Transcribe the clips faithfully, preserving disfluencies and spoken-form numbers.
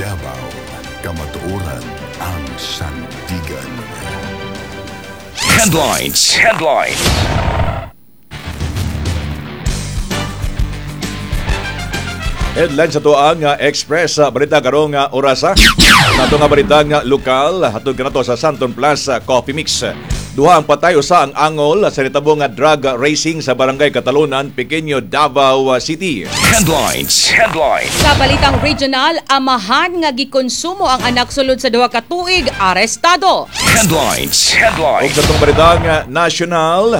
Davao, kamatuoran ang sandigan. Headlines. Headlines. Headline sa tuang nga Express sa balita karong nga orasa. Nato nga balita nga lokal hatod kanato sa Santon Plaza Coffee Mix. Duha ang patay usa ang angol sa nitabong nga drug racing sa Barangay Catalunan, Pequeño, Davao City. Headlines. Headlines. Sa balitang regional, amahan nga gikonsumo ang anak sulod sa duha ka tuig arestado. Headlines. O Headlines. sa itong balita nga national,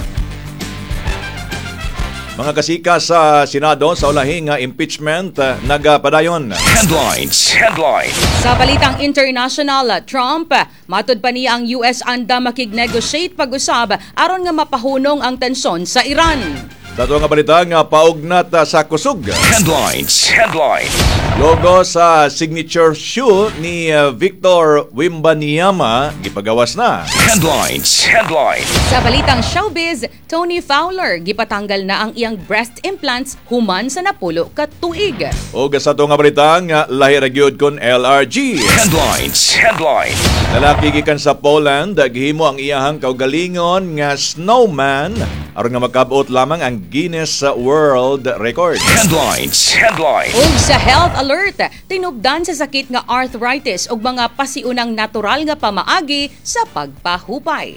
mga kasika sa Senado sa ulahing nga impeachment uh, nagapadayon. Headlines. Headlines. Sa balitang international, Trump, matud pa niya ang U S anda makig-negotiate pag-usab aron nga mapahunong ang tensyon sa Iran. Sa ito nga balita nga paugnat uh, sa kusog. Headlines. Headlines. Logo sa signature shoe ni uh, Victor Wembanyama gipagawas na. Headlines. Headlines. Sa balitang showbiz, Tony Fowler gipatanggal na ang iyang breast implants human sa napulo ka tuig. O sa ito nga balita nga lahi ra gyud kon L R G. Headlines. Headlines. Lalaki gikan sa Poland, gihimo ang iyahang kaugalingon nga snowman aron nga makabot lamang ang Guinness World Record. Headlines. Headlines. Ug sa health alert, tinubdan sa sakit nga arthritis ug mga pasiunang natural nga pamaagi sa pagpahupay.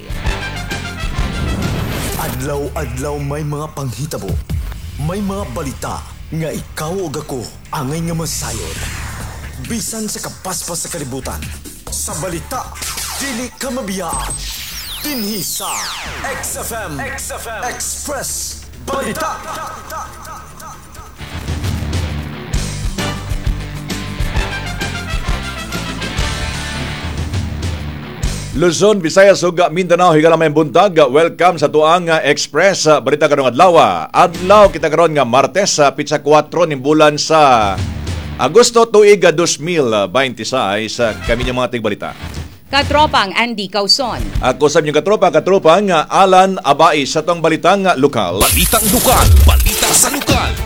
Adlaw-adlaw may mga panghitabo. May mga balita nga ikaw ug ako angay nga masayod. Bisan sa kapaspas sa kalibutan. Sa balita, dili ka mabiyaan. Dinhi sa X F M, X F M Express Balita. Luzon, Visayas ug Mindanao higala may buntag. Welcome sa tuang Express balita karong adlaw. Adlaw kita karon nga Martes sa pitsa kwatro ning bulan sa Agosto tuig dos mil beintiséis. Kami yung mga tigbalita. Katropang Andy Causon. Ako sa inyong katropa, katropang Alan Abais sa tong balitang lokal. Balitang lokal. Balita sa lokal.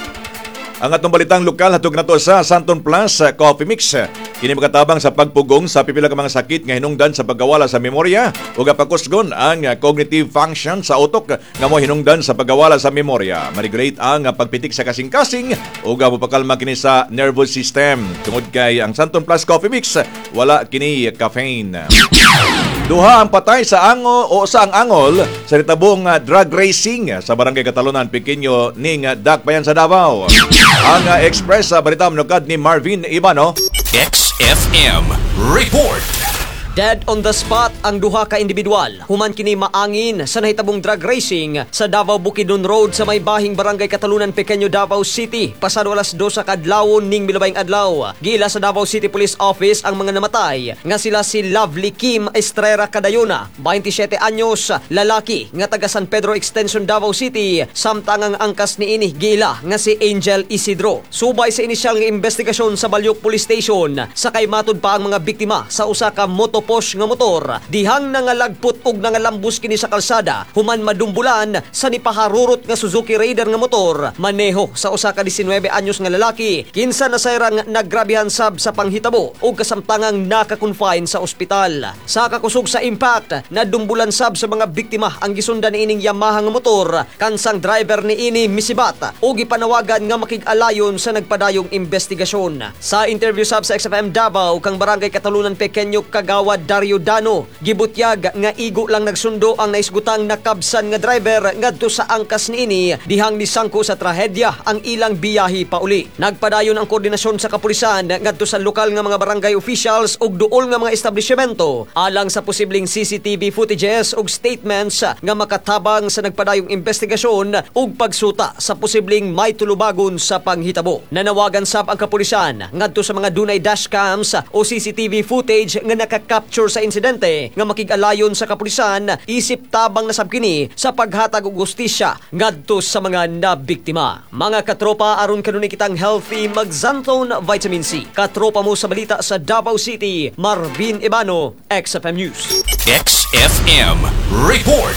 Ang atong balitang lokal hatog nato sa Santon Plaza Coffee Mix. Kini makatabang sa pagpugong sa pipila ka mga sakit nga hinungdan sa pagkawala sa memorya ug pakusgon ang cognitive function sa utok nga mo hinungdan sa pagkawala sa memorya. Ma-regulate ang pagpitik sa kasing-kasing ug mapakalma kini sa nervous system. Tungod kay ang Santon Plaza Coffee Mix wala kini caffeine. Duha ang patay sa ango o sa ang angol sa nitabong uh, drug racing sa Barangay Catalunan, Pequeño ning uh, Dakbayan sa Davao. Ang uh, Express sa uh, balita manukad ni Marvin Ibano. X F M Report. Dead on the spot ang duha ka individual. Human kini maangin sa nahitabong drug racing sa Davao Bukidnon Road sa may bahing Barangay Catalunan, Pequeño, Davao City. Pasado alas dos sa kadlawon ning milabayng adlaw. Giila sa Davao City Police Office ang mga namatay nga sila si Lovely Kim Estrera Cadayona, twenty-seven anyos, lalaki nga taga San Pedro Extension, Davao City. Samtang ang angkas ni ini giila nga si Angel Isidro. Subay sa inisyal nga investigasyon sa Balyok Police Station, sakay matud pa ang mga biktima sa usa ka moto Porsche nga motor, dihang nangalagpot og nangalambos kini sa kalsada human madumbulan sa nipaharurot nga Suzuki Raider nga motor maneho sa usa ka nineteen anyos nga lalaki. Kinsa na sayrang naggrabihan sab sa panghitabo ug kasamtangang naka-confine sa ospital. Sa kakusog sa impact, nadumbulan sab sa mga biktima ang gisundan ni ining Yamaha nga motor, kansang driver ni ini misibat ug gipanawagan nga makig-alayon sa nagpadayong investigasyon. Sa interview sab sa X F M Davao kang Barangay Catalunan, Pequeño, Kagawa Dario Dano, gibutyag nga igo lang nagsundo ang naisgutang nakabsan nga driver ngadto sa angkas niini dihang nisangko sa trahedya ang ilang biyahe pauli. Nagpadayon ang koordinasyon sa kapulisan ngadto sa lokal nga mga barangay officials ug duol nga mga establishmento alang sa posibleng C C T V footages ug statements nga makatabang sa nagpadayong investigasyon ug pagsuta sa posibleng may tulubagon sa panghitabo. Nanawagan sab ang kapulisan ngadto sa mga dunay dashcams o C C T V footage nga nakaka capture sa insidente nga makig-alayon sa kapulisan isip tabang na sabkini sa paghatag og hustisya ngadto sa mga nabiktima. Mga katropa, aron kanuni kitang healthy mag-Xanthone Vitamin C. Katropa mo sa balita sa Davao City, Marvin Ibano, X F M News. X F M Report.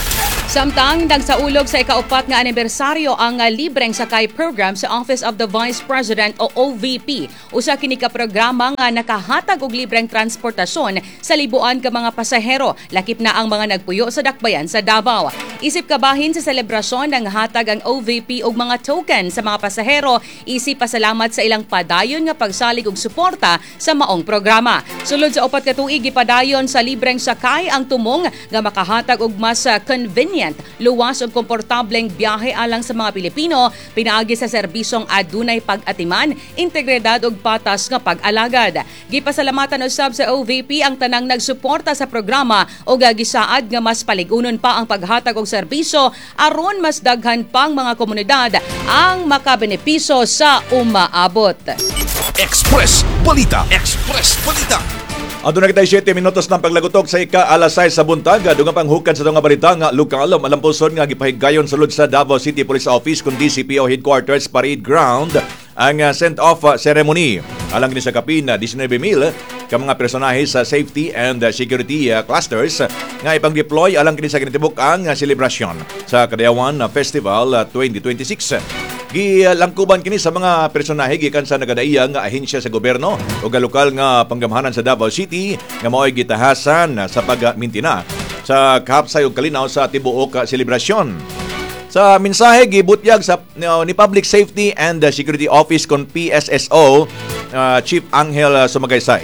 Samtang nagsaulog sa ikaupat nga anibersaryo ang uh, libreng sakay program sa Office of the Vice President o O V P. Usa kini ka programa nga nakahatag og libreng transportasyon sa libuan ka mga pasahero, lakip na ang mga nagpuyo sa dakbayan sa Davao. Isip kabahin sa selebrasyon ng hatag ang O V P og mga token sa mga pasahero, isip pasalamat sa ilang padayon nga pagsalig og suporta sa maong programa. Sulod sa upat ka tuig gipadayon sa libreng sakay ang tumong nga makahatag og mas uh, convenient, luwas ug komportableng biyahe alang sa mga Pilipino, pinaagi sa serbisyong adunay pag-atiman, integridad ug patas nga pag-alagad. Gipasalamatan usab sa O V P ang tanang nagsuporta sa programa ug gisaad nga mas paligunon pa ang paghatag og serbisyo aron mas daghan pang mga komunidad ang makabenepisyo sa umaabot. Express Balita. Express Balita. Adto na kitay siyete minutos ng paglagutok sa ika-alas sais sa buntag. Dugang panghukan sa itong balita nga lokal, malamposon nga gipahigayon sulod sa Davao City Police Office kung D C P O Headquarters Parade Ground ang uh, send-off uh, ceremony. Alang kini sa kapin na nineteen mil ka mga personahe sa safety and uh, security uh, clusters uh, nga ipang-deploy alang kini sa kinitibuk ang uh, selebrasyon sa Kadayawan uh, Festival uh, twenty twenty-six. Gilangkuban kini sa mga personahe gikan sa nagadaiyang nga ahensya sa gobyerno o lokal nga panggamhanan sa Davao City nga mao'y gitahasan sa pagmintina sa kahapsay ug kalinaw sa tibuok selebrasyon. Sa mensahe gibutyag sa uh, ni Public Safety and uh, Security Office kon P S S O uh, Chief Angel uh, Sumagaysay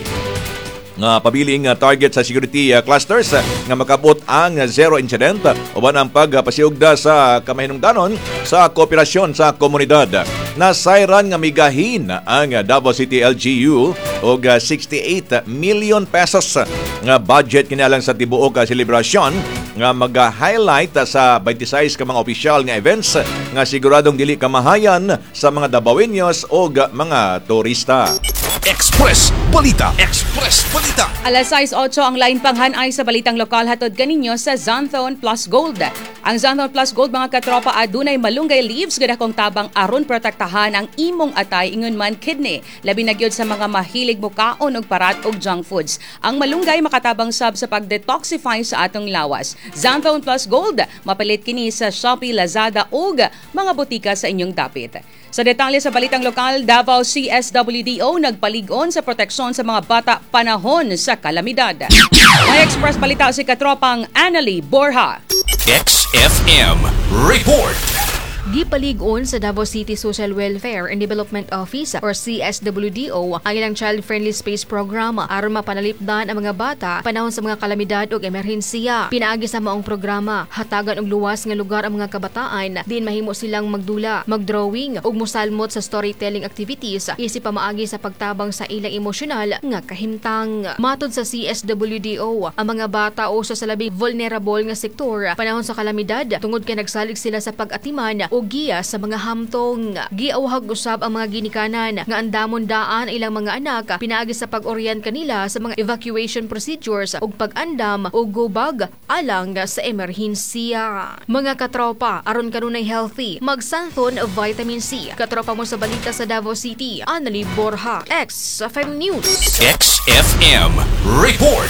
nga pabiling uh, target sa security uh, clusters uh, nga makabot ang uh, zero incident uh, uban ang pagpasiugda sa kamahinungdanon sa kooperasyon sa komunidad. Nasayran nga migahin ang uh, Davao City L G U og uh, sixty-eight million pesos uh, nga budget kinalang sa tibuok uh, selebrasyon nga mag-highlight uh, sa twenty-six ka mga opisyal nga events uh, nga siguradong dili kamahayan sa mga Davaoeños o uh, mga turista. Express Balita. Express Balita. Alas sais otso ang lain panghanay sa balitang lokal hatod kaninyo sa Zanthone Plus Gold. Ang Zanthone Plus Gold mga katropa adunay malunggay leaves gadakong tabang aron protektahan ang imong atay ingon man kidney. Labi na gyud sa mga mahilig mukaon og parat og junk foods. Ang malunggay makatabang sab sa pag-detoxify sa atong lawas. Zanthone Plus Gold mapalit kini sa Shopee, Lazada ug mga butika sa inyong dapit. Sa detalye sa balitang lokal, Davao C S W D O nagpaligon sa proteksyon sa mga bata panahon sa kalamidad. May express balita si katropang Annalie Borja. X F M Report. Gipalig-on sa Davao City Social Welfare and Development Office or C S W D O ang ilang child-friendly space programa aron mapanalipdan ang mga bata panahon sa mga kalamidad o emerhensiya. Pinaagi sa maong programa, hatagan og luwas nga lugar ang mga kabataan din mahimo silang magdula, magdrawing ug mosalmot sa storytelling activities isip pamaagi sa pagtabang sa ilang emosyonal nga kahimtang. Matod sa C S W D O, ang mga bata usa sa labing vulnerable nga sektor panahon sa kalamidad tungod kay nagsalig sila sa pag-atiman o giya sa mga hamtong. Giawhag usab ang mga ginikanan nga andamon daan ilang mga anak pinaagi sa pag-orient kanila sa mga evacuation procedures ug pag-andam o gubag alang sa emerhensiya. Mga katropa, aron kanunay healthy, mag-Santhon of Vitamin C. Katropa mo sa balita sa Davao City, Annalie Borja, X F M News. X F M Report.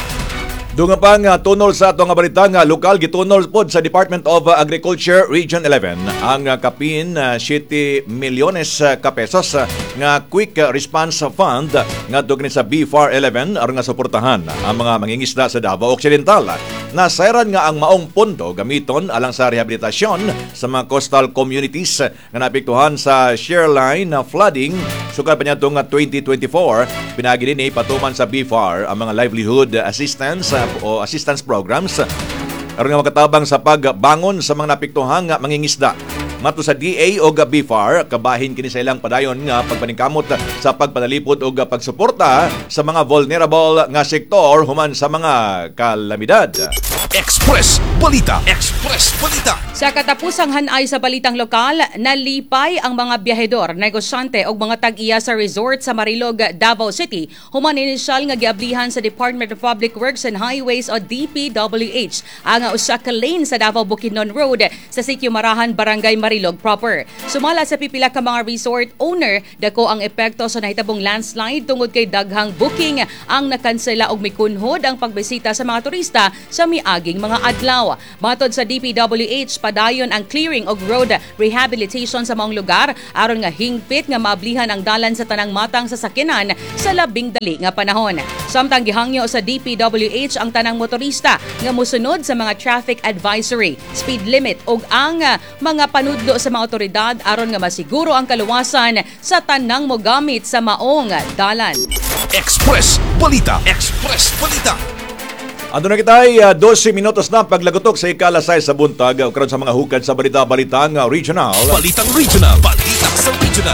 Dunga pang uh, tunol sa atong balita nga lokal gitunol pod sa Department of uh, Agriculture Region eleven ang uh, kapin uh, siyete milyones uh, ka pesos uh, nga Quick Response Fund nga dugni sa B F A R eleven aron nga suportahan ang mga mangingisda sa Davao Occidental. Nasayran nga ang maong pondo gamiton alang sa rehabilitasyon sa mga coastal communities nga naapektuhan sa shoreline flooding sukad pa niya nga twenty twenty-four. Pinagi din patuman sa B F A R ang mga livelihood assistance o assistance programs aron nga makatabang sa pagbangon sa mga napektuhang mangingisda. Mato sa D A o B F A R, kabahin kini sa ilang padayon nga pagpaningkamot sa pagpanalipod o pagsuporta sa mga vulnerable nga sektor human sa mga kalamidad. Express Balita. Express Balita. Sa katapusang hanay sa balitang lokal, nalipay ang mga biyahedor, negosyante o mga tag-iya sa resort sa Marilog, Davao City. Human inisyal nga giablihan sa Department of Public Works and Highways o D P W H ang usa ka lane sa Davao Bukidnon Road sa Sitio Marahan, Barangay Marahan Marilog proper. Sumala sa pipila ka mga resort owner, dako ang epekto sa nahitabong landslide tungod kay daghang booking ang nakansela og mikunhod ang pagbisita sa mga turista sa miaging mga adlaw. Matod sa D P W H, padayon ang clearing og road rehabilitation sa maong lugar aron nga hingpit nga maablihan ang dalan sa tanang matang sasakyanan sa labing dali nga panahon. Samtang gihangyo sa D P W H ang tanang motorista nga musunod sa mga traffic advisory, speed limit ug ang uh, mga panudlo sa mga otoridad aron nga masiguro ang kaluwasan sa tanang mogamit sa maong dalan. Express Balita. Express Balita. Ando na kitay, uh, twelve minutos na paglagotok sa ikalasay sa buntag o karon sa mga hukad sa balita-balitang uh, regional. Balitang regional. Balita sa regional.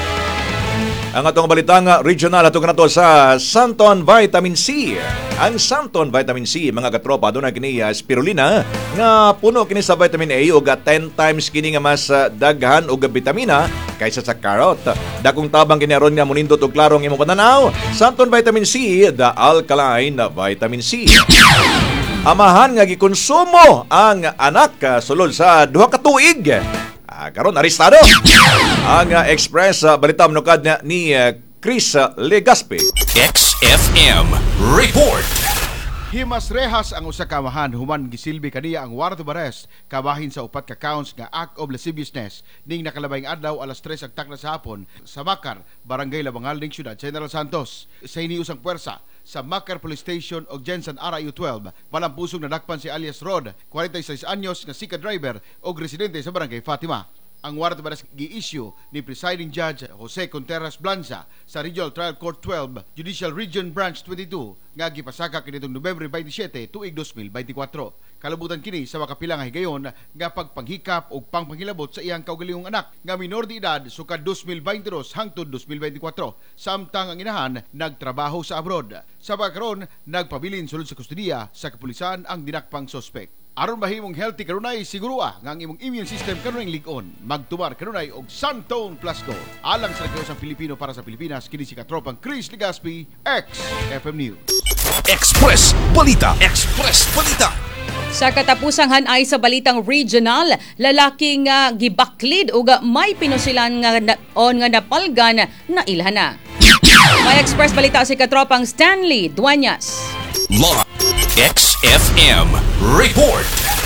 Ang atong balitang uh, regional ato kanato sa Santon Vitamin C. Ang Santon Vitamin C, mga katropa, doon na kini uh, spirulina nga puno kini sa vitamin A o ten times kini nga mas uh, daghan o vitamina kaysa sa carrot. Dakong tabang kini aron nga munindot og klarong imong pananaw. Santon Vitamin C, the alkaline vitamin C. Amahan nga gikonsumo ang anak uh, sulod sa duha ka tuig. Ah, karon arestado. Ang uh, Express uh, balita manukad na ni uh, Chris uh, Legaspi. X F M Report. Himas rehas ang usa ka amahan human gisilbi kaniya ang warrant of arrest kabahin sa upat ka counts nga act of lasciviousness ning nakalabayng adlaw alas tres ag takna sa hapon sa Makar, Barangay Labangal ning Syudad General Santos. Sa hiniusang puwersa sa Makar Police Station og Jensen R I U twelve, malampusong nadakpan si alias Rod, forty-six anyos nga sika driver og residente sa Barangay Fatima. Ang warrant of arrest gi-issue ni Presiding Judge Jose Contreras Blanza sa Regional Trial Court twelve, Judicial Region Branch twenty-two nga gipasaka kinitong Nobyembre twenty-seven tuig twenty twenty-four. Kalabutan kini sa makapila nga higayon nga pagpanghikap og pangpangilabot sa iyang kaugalingong anak nga minor de edad sukad twenty twenty-two hangtod twenty twenty-four, samtang ang inahan nagtrabaho sa abroad. Sa pagkaron nagpabilin sulod sa kustudiya sa kapulisan ang dinakpang sospek. Aron mahimong healthy kanunay, sigurua nga ang imong immune system kanunay lig-on. Magtumar kanunay og Santone Plus Go. Alang sa nagkausang Pilipino para sa Pilipinas, kini si katropang Chris Legaspi, X F M News. Express Balita. Express Balita. Sa katapusang hanay sa balitang regional, lalaking uh, gibaklid ug may pinusilan nga na, on nga napalgan na ilhana. May Express Balita si katropang Stanley Dueñas. Law. X F M Report.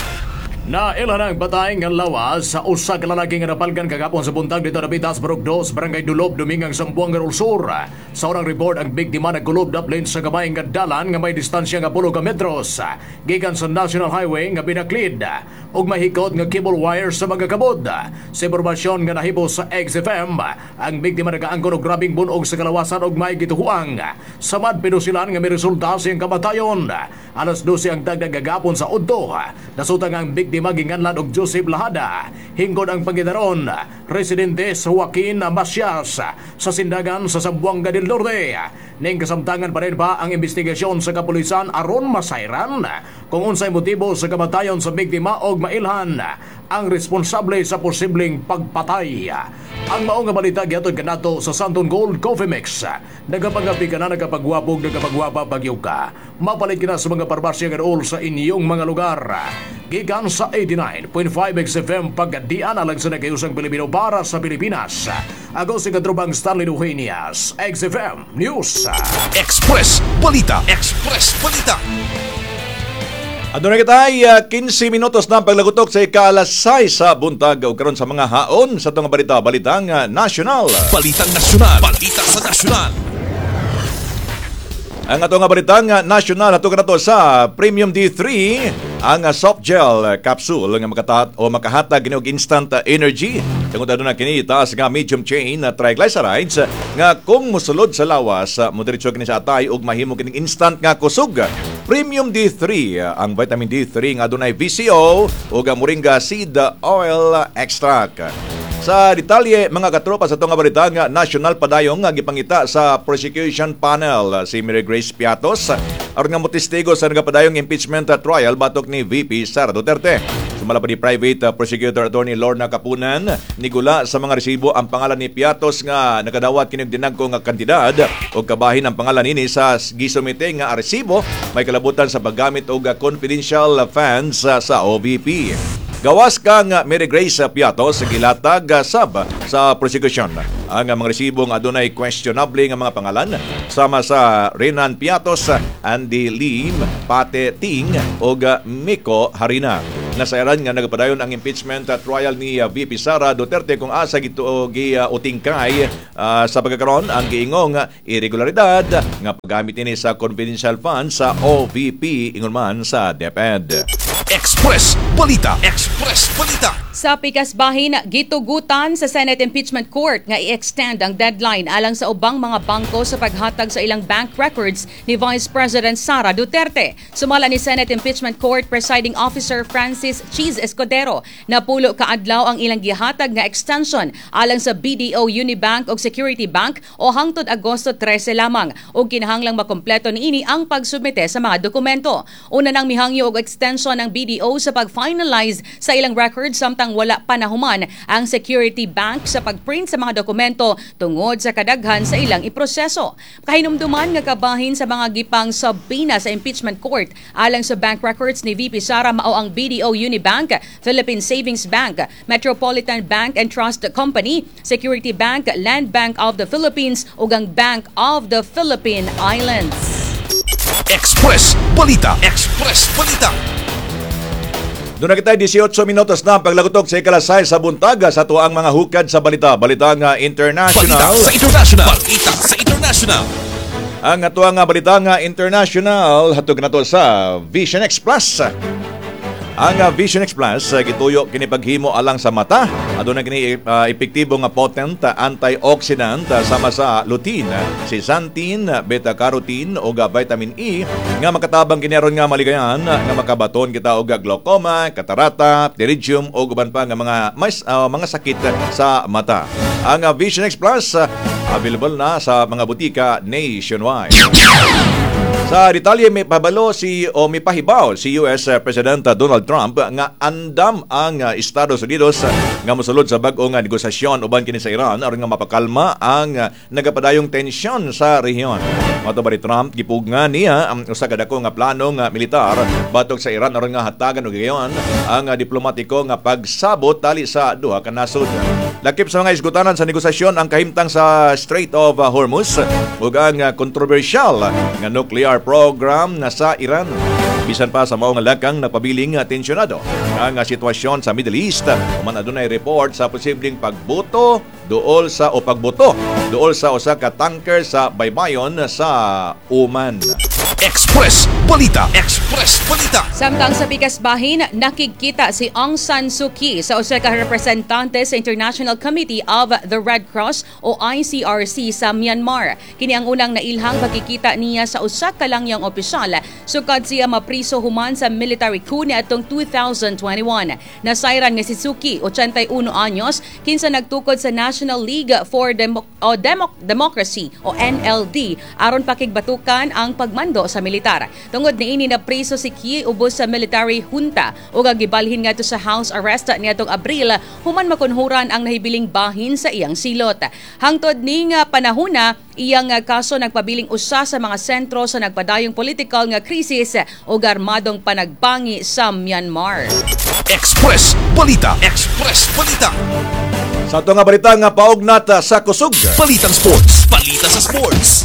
Naila ng batay nga lawas sa usa ka lalaki nga napalgan kagapon sa buntag dito na Bitas, Barog dos, Barangay Dulob, Domingang Sambuanga del Sur. Sa unang report, ang biktima nagkulob daplin sa gamayng nga dalan nga may distansya nga pulo ka metros gikan sa National Highway nga binaklid ug mahikot nga cable wire sa mga kabod. Sa impormasyon nga nahibo sa X F M, ang biktima nagaangkon og grabing bunog sa kalawasan ug may gituhuang. Samad pinusilan nga may resulta sa iyang kamatayon. Alas dose ang dagdag gagapon sa udto. Nasutang ang biktima ginganlan og Joseph Lahada. Hingkod ang pangitaron, residente sa Joaquin Macias sa Sindagan sa Zamboanga del Norte. Ning kasamtangan pa rin ba ang investigasyon sa kapulisan aron masayran kung unsay motibo sa kamatayon sa biktima og mailhan ang responsable sa posibleng pagpatay. Ang mao nga balita gihatod kanato sa Santon Gold Coffee Mix. Nagapangapi ka na nagapagwapog nagapagwapa bagyo ka. Mapalit ka na sa mga parbarsiya nga sa inyong mga lugar. Gikan sa eighty-nine point five X F M pagadian alang sa nagayusang Pilipino para sa Pilipinas. Ako si Katrubang Stanley Dueñas, X F M News. Express Balita. Express Balita. Ano na kitay, uh, fifteen minutos na paglagutok sa ikalasay sa buntag o karon sa mga haon sa itong balita, balitang uh, nasyonal. Balitang nasyonal. Balita sa nasyonal. Ang ato nga balitang uh, nasyonal ato na to sa Premium D three, ang uh, soft gel uh, capsule nga makatat o makahatag og instant uh, energy. Tungod aduna kini taas nga medium chain uh, triglycerides uh, nga kung mosulod sa lawas uh, mo diretso kini sa atay ug mahimo kining instant nga kusog. Premium D three, uh, ang vitamin D three nga adunay V C O ug moringa seed oil extract. Sa detalye, mga katropa, sa itong balita nga national padayong nga gipangita sa prosecution panel si Mary Grace Piatos aron nga motistigo sa nagapadayong impeachment trial batok ni V P Sara Duterte. Sumala pa ni private prosecutor attorney Lorna Kapunan, nigula sa mga resibo ang pangalan ni Piatos nga nakadawat kining dinagko nga kantidad o kabahin ang pangalan ini sa gisumite nga resibo may kalabutan sa paggamit og confidential funds sa O V P. Gawas kang Mary Grace Piatos gilatag sab sa prosecution. Ang mga resibong adunay questionable nga mga pangalan sama sa Renan Piatos, Andy Lim, Pate Ting o Miko Harina. Nasairan nga nagpadayon ang impeachment trial ni V P Sara Duterte kung asa gito gi utingkay uh, sa pagkakaroon ang giingong irregularidad nga paggamit ini sa confidential funds sa O V P ingon man sa DepEd. Express Balita. Express Balita. Sa pikas bahin, gitugutan sa Senate Impeachment Court nga i-extend ang deadline alang sa ubang mga bangko sa paghatag sa ilang bank records ni Vice President Sara Duterte. Sumala ni Senate Impeachment Court Presiding Officer Francis Cheese Escudero na pulo kaadlaw ang ilang gihatag nga extension alang sa B D O Unibank o Security Bank o hangtod Agosto trese lamang o kinahanglang makompleto niini ang pagsubmite sa mga dokumento. Una nang mihangyo og extension ng B D O sa pag-finalize sa ilang records samtang wala pa nahuman ang Security Bank sa pag-print sa mga dokumento tungod sa kadaghan sa ilang iproseso. Kahinumduman nga kabahin sa mga gipang subpoena sa impeachment court alang sa bank records ni V P Sara mao ang B D O Unibank, Philippine Savings Bank, Metropolitan Bank and Trust Company, Security Bank, Land Bank of the Philippines ug ang Bank of the Philippine Islands. Express Balita. Express Balita. Doon na kita eighteen minutos na paglagutok sa ikalasay sa buntaga sa tuang mga hukad sa balita. Balita nga international. Balita sa international. Balita sa international. Ang atuang nga balita nga international hatog nato sa Vision X Plus. Ang uh, Vision X Plus uh, gituyo kini paghimo alang sa mata. Aduna kini uh, epektibo nga potent uh, antioxidant uh, sama sa lutein, zeaxanthin, beta-carotene o vitamin E nga makatabang kiniaron nga maligayan uh, nga makabaton kita og glaucoma, katarata, pterygium o uban pa nga mga mas, uh, mga sakit sa mata. Ang uh, Vision X Plus uh, available na sa mga butika nationwide. Sa detalye may pabalo si o may pahibaw si U S President Donald Trump nga andam ang Estados Unidos nga mosulod sa bag-o nga negosasyon uban kini sa Iran aron nga mapakalma ang nagapadayong tensyon sa rehiyon. Mato ba ni Trump gipugna niya ang usa ka dako nga plano nga militar batok sa Iran aron nga hatagan og gayon ang diplomatiko nga pagsabot tali sa duha ka nasod. Lakip sa mga isgutanan sa negosasyon ang kahimtang sa Strait of Hormuz ug ang kontrobersyal nga nuclear program na sa Iran. Bisan pa sa mao nga lakang napabiling tensyonado ang sitwasyon sa Middle East. Human adunay report sa posibleng pagboto duol sa o pagboto duol sa usa ka tanker sa baybayon sa Oman. Express Balita. Express Balita. Samtang sa pikas bahin, nakikita si Aung San Suu Kyi sa usa ka representante sa International Committee of the Red Cross o I C R C sa Myanmar. Kini ang unang nailhang pagkikita niya sa usa ka langyang opisyal sukad siya mapriso human sa military coup niadtong two thousand twenty-one. Nasayran nga si Suu Kyi, eighty-one anyos, kinsa nagtukod sa National League for Demo- o Demo- Democracy o N L D aron pakigbatukan ang pagmando sa militar. Tungod niini na preso si Kyi ubos sa military junta ug gibalhin ngadto sa house arrest niadtong Abril human makunhuran ang nahibiling bahin sa iyang silot. Hangtod ning panahona, iyang kaso nagpabiling usa sa mga sentro sa nagpadayong political nga krisis ug armadong panagbangi sa Myanmar. Express Balita. Express Balita. Sa ito nga balita nga paugnat sa kusog. Balitang Sports. Balita sa Sports.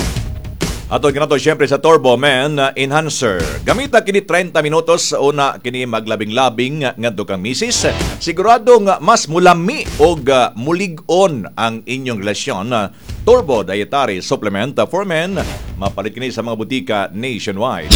Ato ginato siyempre sa Turbo Man uh, Enhancer. Gamita kini thirty minutos una kini maglabing-labing nga dukang misis. Sigurado nga mas mulami og uh, mulig-on ang inyong relasyon. Uh, Turbo Dietary Supplement uh, for Men. Mapalit kini sa mga butika nationwide.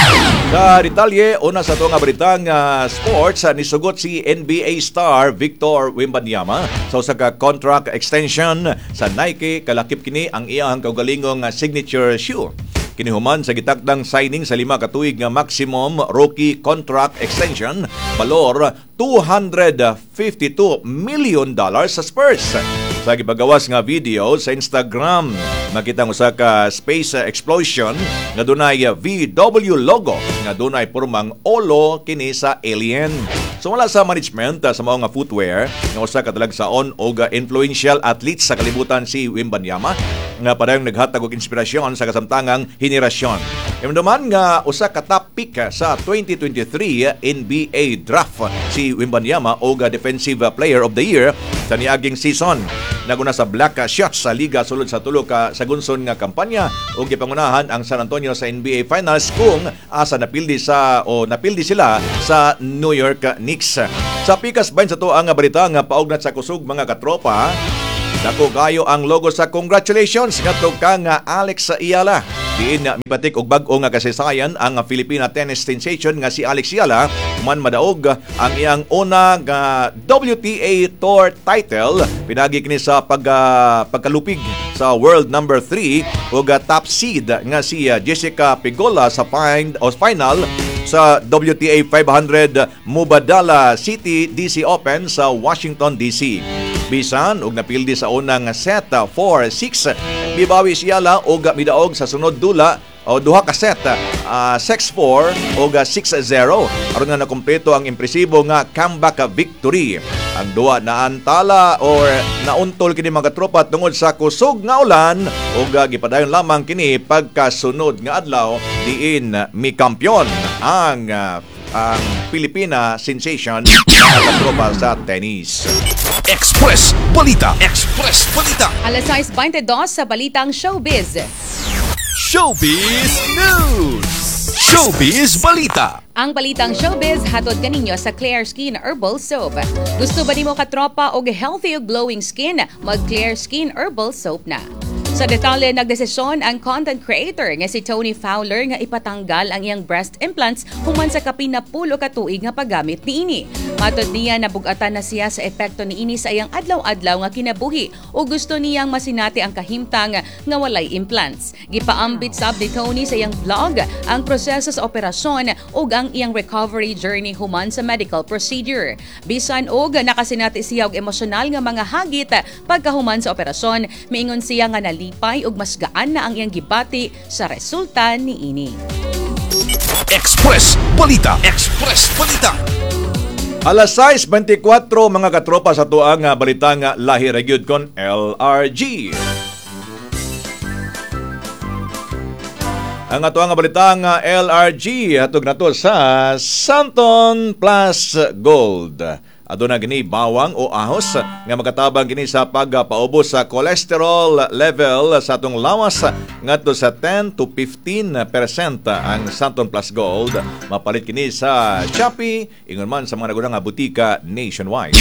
Sa detalye, una sa ito nga balitang uh, sports, uh, nisugot si N B A star Victor Wembanyama sa usa ka contract extension sa Nike. Kalakip kini ang iyang kaugalingong uh, signature shoe. Kinihuman sa gitakdang signing sa lima ka tuig nga maximum rookie contract extension, valor two hundred fifty-two million dollars sa Spurs. Sa gipagawas nga video sa Instagram, makita mo sa ka space explosion nga dunay V W logo nga dunay pormang olo kini sa alien. So wala sa management sa mao nga footwear nga usa ka talagsaon og influential athlete sa kalibutan si Wembanyama nga padayong naghatag og inspirasyon sa kasamtangang henerasyon. Imduman nga usa ka top pick sa twenty twenty-three N B A draft si Wembanyama o Defensive Player of the Year sa niaging season. Naguna sa black shots sa liga sulod sa tulo ka sagunson nga kampanya ug gipangunahan ang San Antonio sa N B A Finals kung asa napildi sa o napildi sila sa New York Knicks. Sa pikas bahin sa tuang nga balita nga paugnat sa kusog mga katropa, dako kayo ang logo sa congratulations ngadto ka nga Alex Ayala. Diin nga mipatik og bag-o nga kasaysayan ang Filipina tennis sensation nga si Alex Ayala man madaog ang iyang una nga W T A Tour title pinagi kini sa pag uh, pagkalupig sa world number three ug uh, top seed nga si uh, Jessica Pigola sa find o final sa W T A five hundred Mubadala City D C Open sa Washington D C. Bisan og napildi sa unang set four six, mibawi siya la og midaog sa sunod dula o duha ka set uh, six four og six zero aron nga nakumpleto ang impresibo nga comeback victory. Ang duha naantala or nauntol kini mga tropa tungod sa kusog nga ulan ug gipadayon lamang kini pagkasunod nga adlaw diin mi kampyon ang uh, ang Filipina sensation mga tropa sa tennis. Express Balita. Express Balita. Alas sais twenty-dos sa Balitang Showbiz. Showbiz News. Showbiz Balita. Ang Balitang Showbiz hatod kaninyo sa Clear Skin Herbal Soap. Gusto ba nimo katropa og healthy ug glowing skin? Mag Clear Skin Herbal Soap na. Sa detalye, nagdesisyon ang content creator nga si Tony Fowler nga ipatanggal ang iyang breast implants human sa kapinapulo ka tuig nga paggamit niini. Matod niya nabugatan na siya sa epekto niini sa iyang adlaw-adlaw nga kinabuhi o gusto niyang masinati ang kahimtang nga walay implants. Gipaambit sab ni Tony sa iyang vlog ang proseso sa operasyon ug ang iyang recovery journey human sa medical procedure. Bisan og nakasinati siya og emosyonal nga mga hagit pagkahuman sa operasyon, miingon siya nga nalipay ug mas gaan na ang iyang gibati sa resulta niini. Express Balita. Express Balita. Alas sais twenty-four mga katropa sa tuang nga balita nga lahi ra gyud kon L R G. Ang ato nga balita nga L R G hatog nato sa Santon Plus Gold. Aduna gini bawang o ahos nga makatabang gini sa pagpaubos sa cholesterol level sa atong lawas ngadto sa ten to fifteen percent ang Santon Plus Gold. Mapalit kini sa Shopee ingon man sa mga nagunang nga butika nationwide.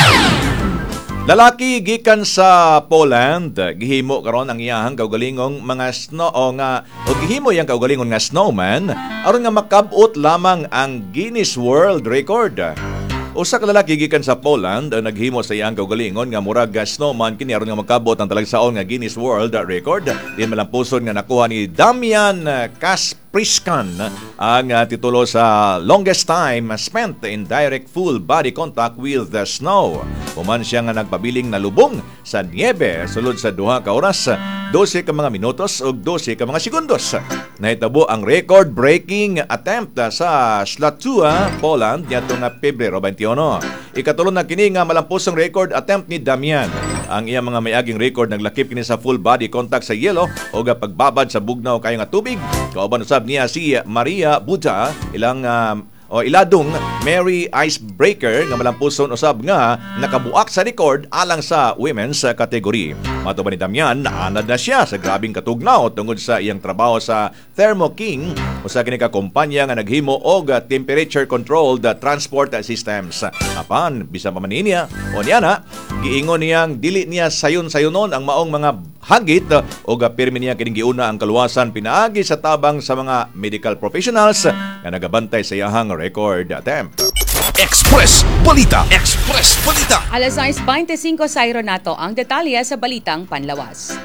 Lalaki gikan sa Poland gihimo karon ang iyahang kaugalingong mga snow o nga o gihimo yang kaugalingon nga snowman aron nga makab-ot lamang ang Guinness World Record. Usa ka lalaki gikan sa Poland ang naghimo sa iyang kaugalingon nga murag snowman kini aron nga makabot ang talagsaon nga Guinness World Record. Diin malampuson nga nakuha ni Damian Kaspriskan ang uh, titulo sa longest time spent in direct full body contact with the snow. Human siya nga nagpabiling na lubong sa niebe sulod sa duha ka oras, twelve ka mga minutos ug twelve ka mga segundos. Nahitabo ang record-breaking attempt sa Szlatua, Poland niadtong nga Pebrero twenty-one. Ikatulo na kini nga malampusong record attempt ni Damian. Ang iyang mga mayaging record naglakip kini sa full body contact sa yelo o pagbabad sa bugnaw kayo nga tubig. Kauban usab niya si Maria Buda, ilang uh, o iladong Mary Icebreaker nga malampuson usab nga nakabuak sa record alang sa women's category. Matuban ni Damian, naanad na siya sa grabing katugnaw tungod sa iyang trabaho sa Thermo King usa kini ka kompanya nga naghimo og temperature controlled transport systems. Apan bisan pa man niya o niya na giingon niyang dili niya sayon-sayonon ang maong mga hagit o pirmi niya kining giuna ang kaluwasan pinaagi sa tabang sa mga medical professionals nga nagabantay sa iyahang record attempt. Express Balita. Express Balita. Alas sais twenty-five sa iro nato ang detalye sa Balitang Panlawas.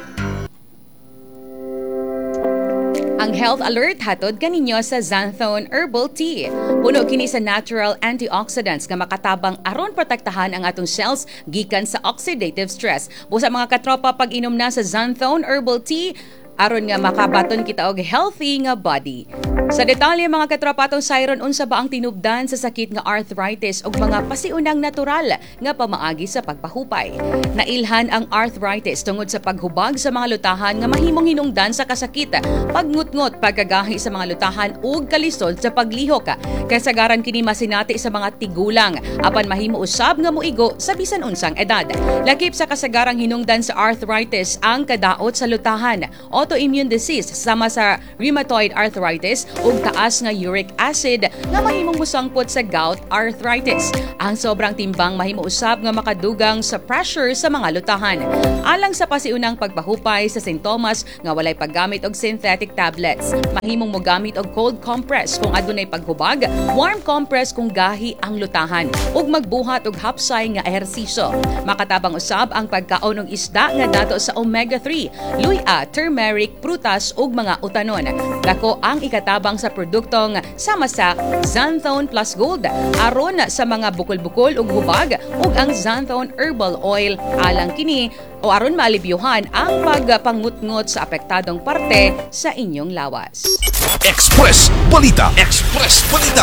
Ang health alert hatod kaninyo sa Xanthone Herbal Tea. Puno kini sa natural antioxidants nga makatabang aron protektahan ang atong cells gikan sa oxidative stress. Busa mga katropa pag inom na sa Xanthone Herbal Tea, aron nga makabaton kita og healthy nga body. Sa detalye mga katropa, atong sayron unsa ba ang tinubdan sa sakit nga arthritis ug mga pasiunang natural nga pamaagi sa pagpahupay. Nailhan ang arthritis tungod sa paghubag sa mga lutahan nga mahimong hinungdan sa kasakit, pagngut-ngut, pagkagahi sa mga lutahan ug kalisod sa paglihok. Kasagaran kini masinati sa mga tigulang apan mahimo usab nga moigo sa bisan unsang edad. Lakip sa kasagarang hinungdan sa arthritis ang kadaot sa lutahan, autoimmune disease sama sa rheumatoid arthritis ug taas nga uric acid nga mahimong musangpot sa gout arthritis. Ang sobrang timbang mahimo usab nga makadugang sa pressure sa mga lutahan. Alang sa pasiunang pagpahupay sa sintomas nga walay paggamit og synthetic tablets, mahimong mogamit og cold compress kung adunay paghubag, warm compress kung gahi ang lutahan, ug magbuhat og hapsay nga ehersisyo. Makatabang usab ang pagkaon og isda nga dato sa omega three, luya, turmeric, prutas ug mga utanon. Dako ang ikatabang sa produktong sama sa Xanthone Plus Gold aron sa mga bukol-bukol ug hubag ug ang Xanthone Herbal Oil alang kini o aron maalibyuhan ang pagpangut-ngut sa apektadong parte sa inyong lawas. Express Balita. Express Balita.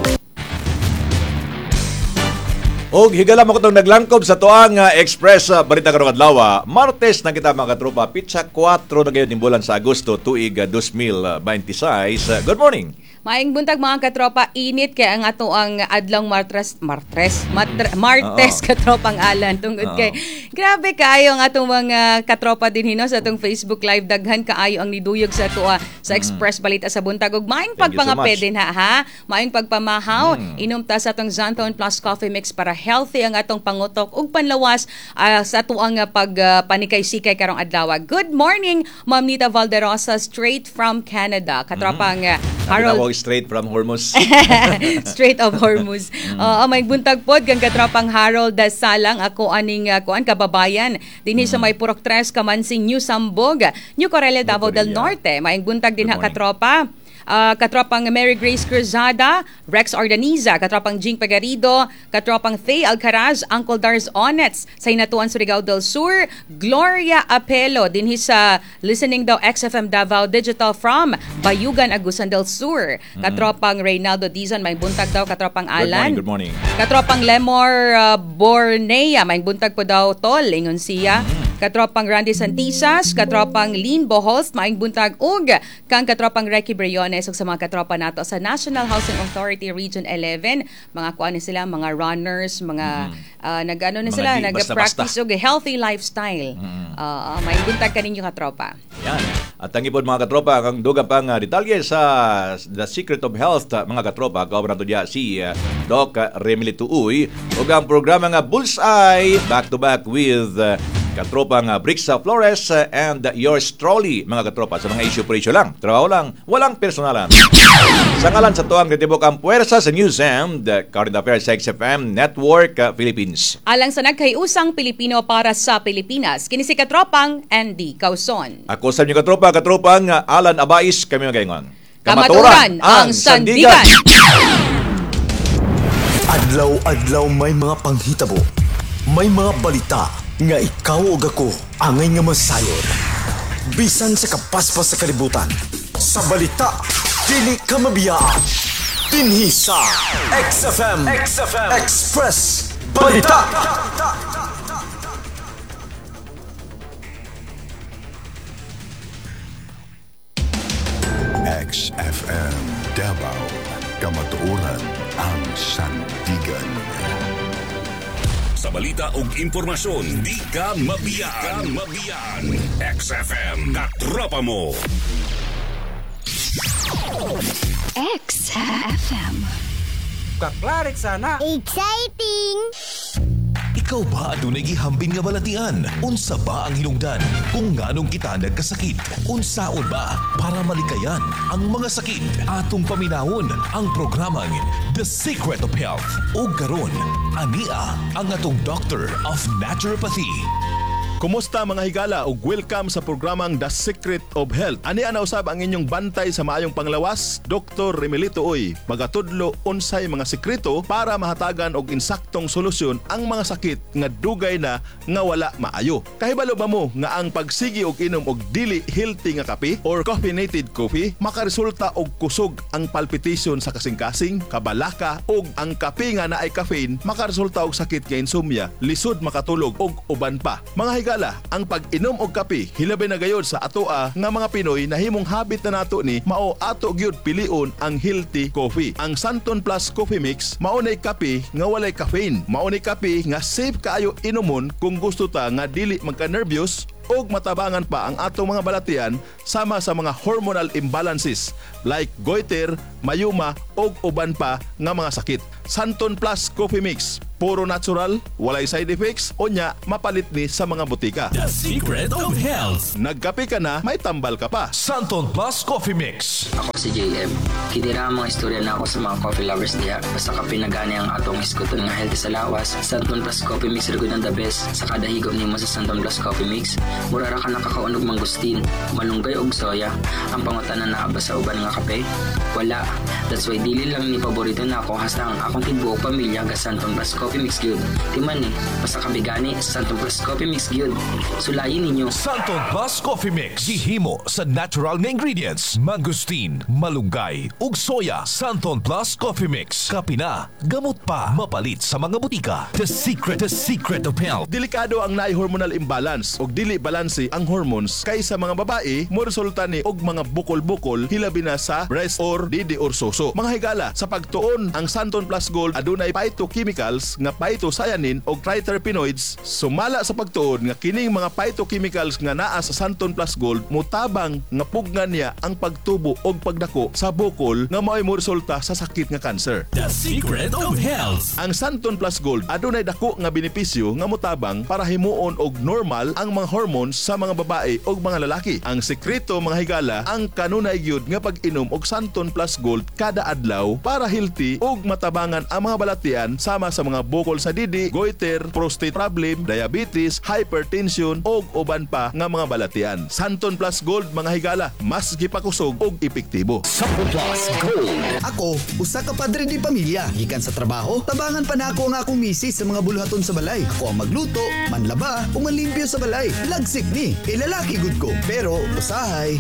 Og higala mo katong naglangkob sa tuang uh, Express uh, Balita karong adlaw. Martes na kita mga katropa, pitsa kwatro na gayon timbulan sa Agosto tuig uh, two thousand twenty-six. Uh, good morning. Maayong buntag mga katropa, init kay ang ato ang adlong Martres, Martres, Matre, Martes Oo. katropang alan. Tungod Oo. kay, grabe kaayo ang atong mga katropa din hino sa atong Facebook Live. Daghan kaayo ang niduyog sa ato sa Express Balita sa buntag. Ug maayong Thank you so pagpangaped much. din ha, ha? Maayong pagpamahaw. Mm. Inom ta sa atong Xanthone Plus Coffee Mix para healthy ang atong pangutok ug panlawas ah, sa ato ang pag uh, panikay-sikay karong adlaw. Good morning, Ma'am Nita Valderosa, straight from Canada. Katropang uh, Harold Harold straight from Hormuz. Straight of Hormuz. Oo, may buntag pod kang katropang Harold Salang, ako aning uh, kuan kababayan dinhi sa may Purok tres Kamansing, New Sambog, New Corella, Davao del Norte. May buntag din ha Good morning. katropa. Uh, katropang Mary Grace Cruzada, Rex Ordaniza, katropang Jing Pagarido, katropang Thay Alcaraz, Uncle Dars Onets, sa Hinatuan Surigao del Sur, Gloria Apelo, dinhi sa listening daw X F M Davao Digital from Bayugan, Agusan del Sur. Katropang Reynaldo Dizon, may buntag daw, katropang Good morning, Alan. good morning. Katropang Lemor uh, Bornea, may buntag po daw tol, ingon siya. Katropang Randy Santisas, katropang Lynn Bohols, maing buntag ug kang katropang Recky Briones ug sa mga katropa nato sa National Housing Authority Region eleven, mga kuan ni sila, mga runners, mga uh, nag-ano na Mga sila, di nag-practice basta-basta. og healthy lifestyle. Uh, maing buntag kaninyo katropa. Yan. At ang ipon mga katropa, ang dugang pang uh, detalye sa The Secret of Health, uh, mga katropa, kaobran to diya si uh, Doc Remily Tuuy ug ang programa nga Bullseye back to back with uh, katropang uh, Brixa Flores uh, and uh, yours truly, mga katropa, sa mga issue per issue lang. Trabaho lang, walang personalan. Sa ngalan sa tuwang ditibok ang puwersa sa News and uh, Current Affairs sa X F M Network uh, Philippines. Alang sa nagkayusang Pilipino para sa Pilipinas, kini si katropang Andy Causon. Ako sa inyo katropa, katropang uh, Alan Abais, kami magayon. Kamaturan ang sandigan. Adlaw-adlaw may mga panghitabo, may mga balita nga ikaw ug ako angay nga masayod. Bisan sa kapaspas sa kalibutan, sa balita dili ka mabiyaan. Dinhi sa X F M, X F M Express Balita. X F M Davao. Kamatuoran ang sandigan. Sa balita ug impormasyon, di ka mabiyaan. Di ka mabiyaan. X F M, katropa mo. X F M. Kaklarik sana. Exciting! Ikaw ba adunay gihambing nga balatian? Unsa ba ang hinungdan? Kung nganong kita nagkasakit? Unsaon ba para malikayan ang mga sakit? Atong paminawon ang programang The Secret of Health. O garon, ania ang atong Doctor of Naturopathy. Kumusta mga higala ug welcome sa programang The Secret of Health. Ani ana usab ang inyong bantay sa maayong panglawas, Doktor Remelito Uy. Magatudlo unsay mga sekreto para mahatagan og insaktong solusyon ang mga sakit nga dugay na nga wala maayo. Kahibalo ba mo nga ang pagsigi og inom og dili healthy nga kape or caffeinated coffee makaresulta og kusog ang palpitation sa kasing-kasing, kabalaka ug ang kape nga naay caffeine makaresulta og sakit nga insomnia, lisod makatulog og uban pa. Mga higala, ang pag-inom og kape hilabi na gayod sa atoa nga mga Pinoy nahimong habit na nato ni mao ato gyud pilion ang healthy coffee. Ang Santon Plus Coffee Mix mao nay kape nga walay caffeine. Mao nay kape nga safe kaayo inumon kung gusto ta nga dili magka-nervyos og matabangan pa ang atong mga balatian sama sa mga hormonal imbalances like goiter, mayuma og uban pa nga mga sakit. Santon Plus Coffee Mix, puro natural, walay side effects, o nya mapalit ni sa mga butika. The Secret of Health. Nagkape ka na, may tambal ka pa. Santon Plus Coffee Mix. Ako si J M. Kinira ang mga istorya na ako sa mga coffee lovers diha. Basta kape na gani ang atong iskuton nga healthy sa lawas. Santon Plus Coffee Mix rin ang the best. Sa kada higop nimo sa Santon Plus Coffee Mix, mura ra ka nakakaunog mangustin, malunggay og soya. Ang pangutanan na ba sa uban nga kape? Wala. That's why dili lang ni paborito na ako hasta ang akong tibuok pamilya ga Santon Plus Coffee Mix gyud. Timan ni, basta kabigani Santon Plus Coffee Mix gyud. Sulayin ninyo. Santon Plus Coffee Mix. Gihimo sa natural na ingredients, mangustin, malunggay ug soya. Santon Plus Coffee Mix. Kape na, gamot pa, mapalit sa mga butika. The Secret, The Secret of Health. Delikado ang naay hormonal imbalance og dili balanse ang hormones kay sa mga babae mo resulta ni og mga bukol-bukol hilabi na sa breast or didi or soso. Mga higala, sa pagtuon ang Santon Plus Gold adunay phytochemicals nga phytocyanin og triterpenoids. Sumala sa pagtuon nga kining mga phytochemicals nga naa sa Santon Plus Gold mutabang nga pugnan niya ang pagtubo og pagdako sa bukol nga mao'y mo resulta sa sakit nga cancer. The Secret of Health. Ang Santon Plus Gold adunay dako nga benepisyo nga mutabang para himuon og normal ang mga hormones sa mga babae ug mga lalaki. Ang sekreto mga higala, ang kanunay gyud nga pag-inom og Santon Plus Gold kada adlaw para healthy ug matabangan ang mga balatian sama sa mga bukol sa didi, goiter, prostate problem, diabetes, hypertension ug uban pa nga mga balatian. Santon Plus Gold mga higala, mas gipakusog ug epektibo. Santon Plus Gold. Ako, usa ka padre di pamilya. Gikan sa trabaho, tabangan pa nako ang akong misis sa mga buluhaton sa balay. Ako ang magluto, manlaba, o manlimpyo sa balay. Lagsik ni, kay lalaki gud ko. Pero usahay.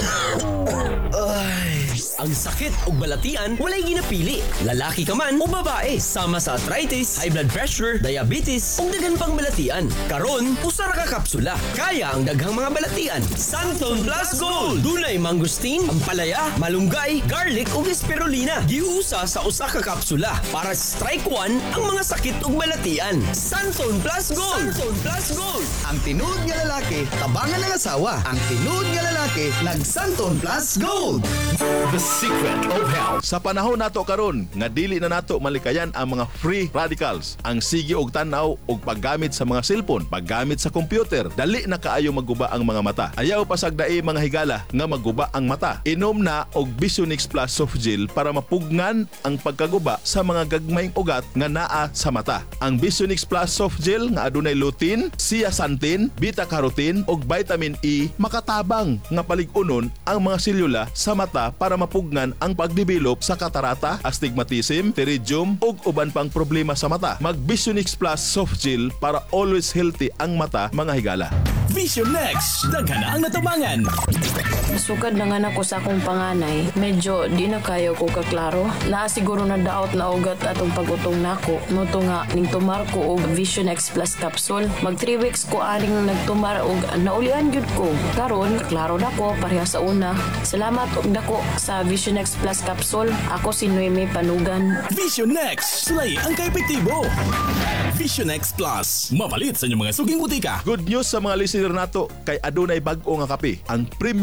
Ay, ang sakit ug balatian walay ginapili. Lalaki ka man o babae, sama sa arthritis, high blood pressure, diabetes ug daghan pang balatian. Karon, usa ra ka kapsula. Kaya ang daghang mga balatian. Santon Plus Gold. Dunay mangustin, ampalaya, malunggay, garlic ug spirulina. Giusa sa usa ka kapsula para strike one ang mga sakit ug balatian. Santon Plus Gold. Santon Plus Gold. Ang tinuod nga lalaki, tabangan ng asawa. Ang tinuod nga lalaki, nag Santon Plus Gold. The Secret of Health. Sa panahon nato karon nga dili na nato malikayan ang mga free radicals, ang sige og tanaw og paggamit sa mga cellphone, paggamit sa computer, dali na kaayo magguba ang mga mata. Ayaw pasagdai mga higala nga magguba ang mata. Inom na og Visionix Plus Soft Gel para mapugnan ang pagkaguba sa mga gagmayng ugat nga naa sa mata. Ang Visionix Plus Soft Gel nga adunay lutein, zeaxanthin, beta-carotene ug vitamin E makatabang nga palig-unon ang mga selula sa mata para mapugnan ang pagdevelop sa katarata, astigmatism, pterygium ug uban pang problema sa mata. Mag Visionix Plus Soft Gel para always healthy ang mata mga higala. Vision Next, daghan na ang natabangan. Sukad na nga ako sa akong panganay, medyo di na kayo ko kaklaro. Na siguro na daot na ugat atong pagutong nako. Muto nga ning tumar ko og Vision X Plus capsule. Mag three weeks ko aning nagtumar og naulian gyud ko. Karon klaro na ko pareha sa una. Salamat og dako sa Vision X Plus capsule. Ako si Noemi Panugan. Vision Next, sulay ang kaepektibo. Vision X Plus, mapalit sa inyong mga suging butika. Good news sa mga listener nato kay adunay bag-o nga kape, ang Premium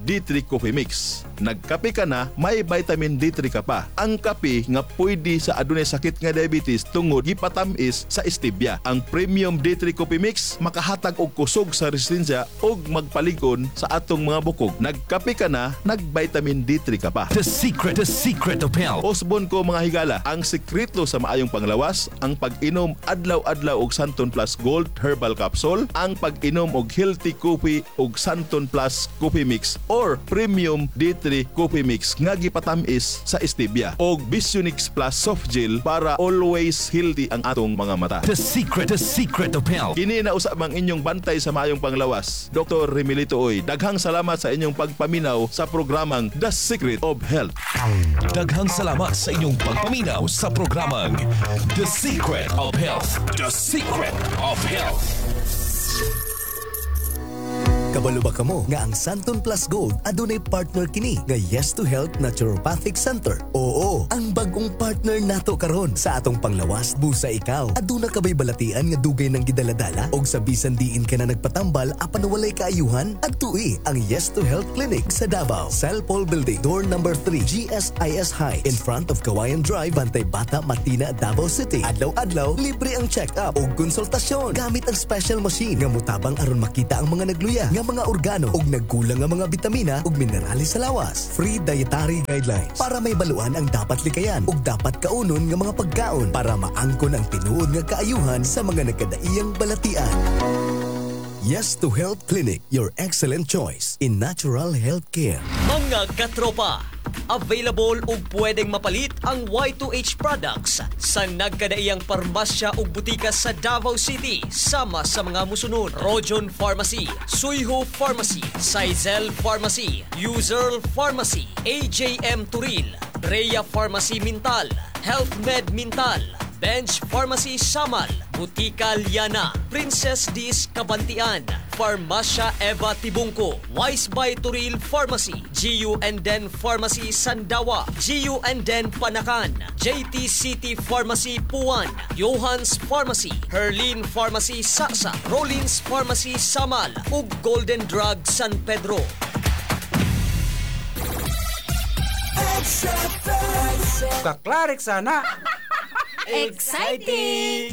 D three Coffee Mix. Nagkape ka na, may vitamin D three ka pa. Ang kape nga pwede sa adunay sakit nga diabetes tungod gipatamis sa stevia. Ang Premium D three Coffee Mix makahatag og kusog sa resistensya og magpaligon sa atong mga bukog. Nagkape ka na, nag-vitamin D three ka pa. The secret, the secret of health. Osbon ko mga higala, ang sekreto sa maayong panglawas, ang pag-inom adlaw-adlaw og Santon Plus Gold Herbal Capsule, ang pag-inom og healthy coffee og Santon Plus Coffee Mix or Premium D three Coffee Mix nga gipatamis sa stevia og Visionix Plus Soft Gel para always healthy ang atong mga mata. The secret, the secret of health. Kini na usab ang inyong bantay sa maayong panglawas. Doctor Remilito Oy, daghang salamat sa inyong pagpaminaw sa programang The Secret of Health. Daghang salamat sa inyong pagpaminaw sa programang The Secret of Health. The Secret of Health. Kabalo ba kamo nga ang Santon Plus Gold adunay partner kini nga Yes to Health Naturopathic Center? Oo, ang bagong partner nato karon sa atong panglawas busa ikaw. Aduna ka ba'y balatian nga dugay ng gidaladala og sa bisan diin ka na nagpatambal apan walay kaayuhan? Adtui ang Yes to Health Clinic sa Davao, Sal Paul Building, door number three, G S I S High, in front of Kawayan Drive, Bantay Bata, Matina, Davao City. Adlaw-adlaw libre ang check-up og konsultasyon gamit ang special machine nga mutabang aron makita ang mga nagluya nga mga organo ug nagkulang nga mga bitamina ug minerales sa lawas. Free dietary guidelines para may baluan ang dapat likayan ug dapat kaunon nga mga pagkaon para maangkon ang tinuod nga kaayuhan sa mga nagkadaiyang balatian. Yes to Health Clinic, your excellent choice in natural health care. Mga katropa, available ug pwedeng mapalit ang Y two H products sa nagkadaiyang parmasya ug butika sa Davao City sama sa mga musunod: Rojon Pharmacy, Suyho Pharmacy, Sizel Pharmacy, User Pharmacy, A J M Turil, Rhea Pharmacy Mintal, Health Med Mintal, Bench Pharmacy Samal, Butika Liana, Princess Dis Kabantian, Farmasya Eva Tibungko, Wise by Turil Pharmacy, G U and Den Pharmacy Sandawa, G U and Den Panakan, J T City Pharmacy Puan, Johans Pharmacy, Herlin Pharmacy Saksa, Rollins Pharmacy Samal, ug Golden Drug San Pedro. Kaklarik sana. Exciting!